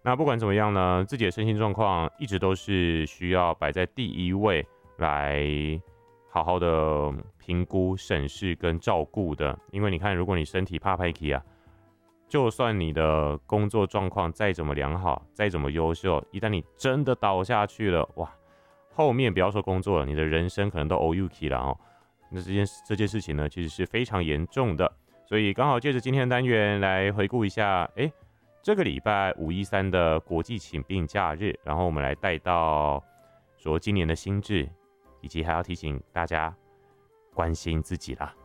那不管怎么样呢，自己的身心状况一直都是需要摆在第一位来好好的评估、审视跟照顾的。因为你看，如果你身体怕拍起啊，就算你的工作状况再怎么良好、再怎么优秀，一旦你真的倒下去了，哇，后面不要说工作了，你的人生可能都 OUK 了哦。那这件事情呢，其实是非常严重的。所以刚好借着今天的单元来回顾一下，这个礼拜513的国际请病假日，然后我们来带到说今年的心智，以及还要提醒大家关心自己啦。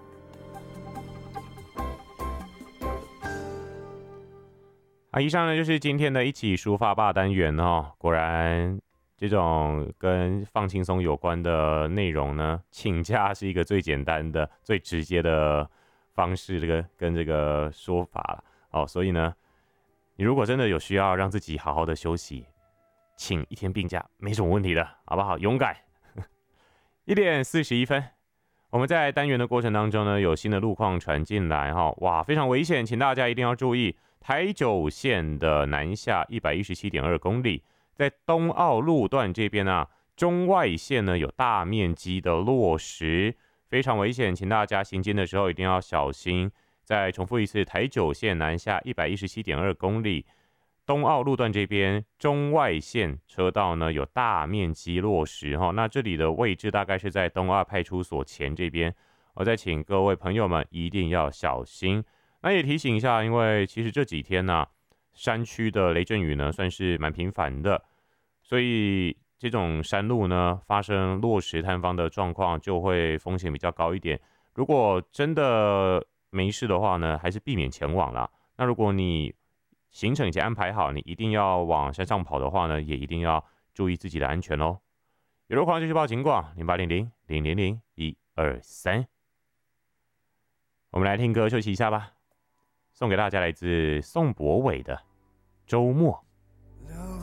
以上呢就是今天的一起抒发吧单元哦。果然，这种跟放轻松有关的内容呢，请假是一个最简单的、最直接的方式，跟这个说法了哦。所以呢，你如果真的有需要让自己好好的休息，请1天病假没什么问题的，好不好？勇敢。1:41，我们在单元的过程当中呢，有新的路况传进来哈，哇，非常危险，请大家一定要注意。台九线的南下117.2公里，在东澳路段这边啊，中外线呢有大面积的落石，非常危险，请大家行经的时候一定要小心。再重复一次，台九线南下117.2公里，东澳路段这边中外线车道呢有大面积落石哈，那这里的位置大概是在东澳派出所前这边，我再请各位朋友们一定要小心。那也提醒一下，因为其实这几天呢，山区的雷阵雨呢算是蛮频繁的，所以这种山路呢发生落石坍方的状况，就会风险比较高一点。如果真的没事的话呢，还是避免前往啦。那如果你行程已经安排好，你一定要往山上跑的话呢，也一定要注意自己的安全哦。有路况就去报警广0800-000-123。我们来听歌休息一下吧。送给大家来自宋博伟的《周末》。